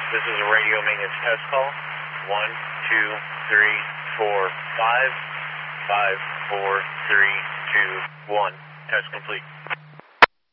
This is a radio maintenance test call. 1, 2, 3, 4, 5, 5, 4, 3, 2, 1. Test complete.